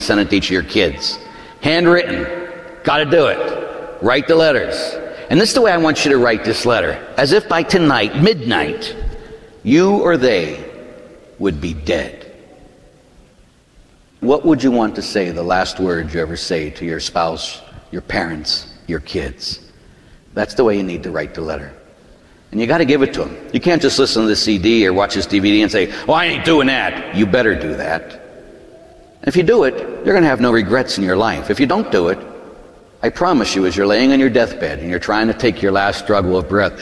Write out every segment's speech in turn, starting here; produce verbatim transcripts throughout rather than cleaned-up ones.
send it to each of your kids. Handwritten. Got to do it. Write the letters. And this is the way I want you to write this letter. As if by tonight, midnight, you or they would be dead. What would you want to say, the last words you ever say to your spouse, your parents, your kids? That's the way you need to write the letter. And you got to give it to them. You can't just listen to the C D or watch this D V D and say, well, I ain't doing that. You better do that. And if you do it, you're going to have no regrets in your life. If you don't do it, I promise you, as you're laying on your deathbed and you're trying to take your last struggle of breath,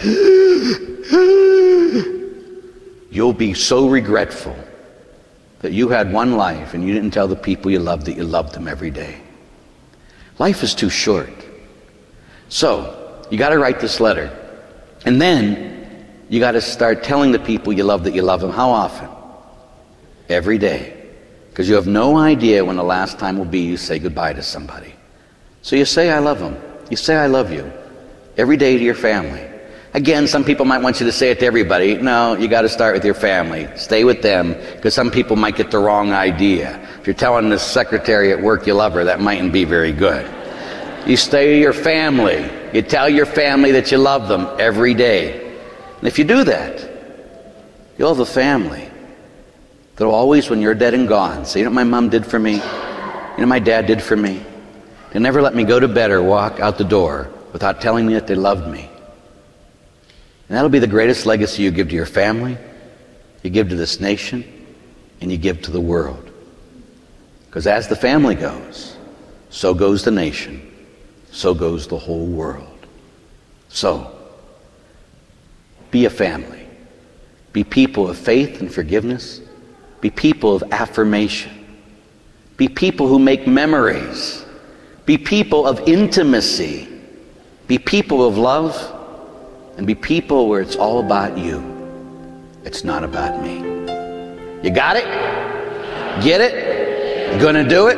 you'll be so regretful that you had one life and you didn't tell the people you loved that you loved them every day. Life is too short. So, you got to write this letter. And then, you got to start telling the people you love that you love them. How often? Every day. Because you have no idea when the last time will be you say goodbye to somebody. So you say, I love them. You say, I love you. Every day to your family. Again, some people might want you to say it to everybody. No, you got to start with your family. Stay with them, because some people might get the wrong idea. If you're telling the secretary at work you love her, that mightn't be very good. You stay with your family. You tell your family that you love them every day. And if you do that, you'll have a family that'll always, when you're dead and gone, say, you know what my mom did for me? You know what my dad did for me? They never let me go to bed or walk out the door without telling me that they loved me. And that'll be the greatest legacy you give to your family, you give to this nation, and you give to the world. Because as the family goes, so goes the nation, so goes the whole world. So, be a family. Be people of faith and forgiveness. Be people of affirmation. Be people who make memories. Be people of intimacy. Be people of love. And be people where it's all about you. It's not about me. You got it? Get it? You gonna do it?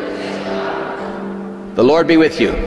The Lord be with you.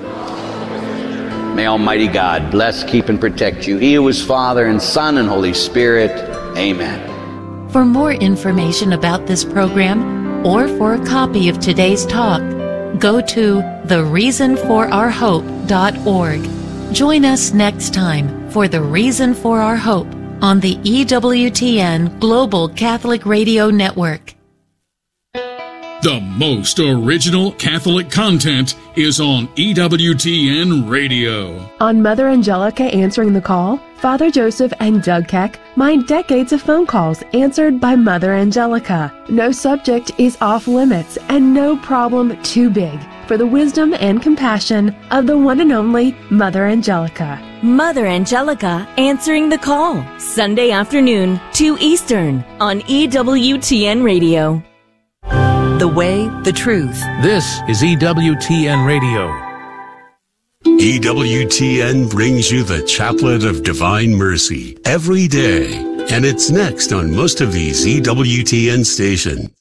May Almighty God bless, keep, and protect you. He who is Father and Son and Holy Spirit. Amen. For more information about this program, or for a copy of today's talk, go to the reason for our hope dot org. Join us next time for The Reason for Our Hope on the E W T N Global Catholic Radio Network. The most original Catholic content is on E W T N Radio. On Mother Angelica Answering the Call, Father Joseph and Doug Keck mine decades of phone calls answered by Mother Angelica. No subject is off limits and no problem too big for the wisdom and compassion of the one and only Mother Angelica. Mother Angelica Answering the Call, Sunday afternoon, two Eastern, on E W T N Radio. The way, the truth. This is E W T N Radio. E W T N brings you the Chaplet of Divine Mercy every day, and it's next on most of these E W T N stations.